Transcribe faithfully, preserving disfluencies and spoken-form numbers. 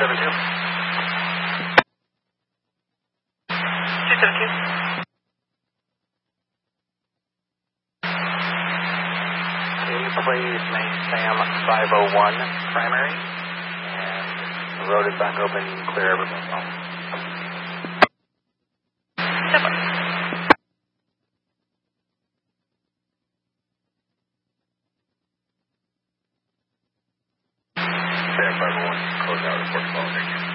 seven two. two seven two. Okay, please make Sam five oh one primary. And the road is back open. Clear everything else. five oh one, close out report call, thank you.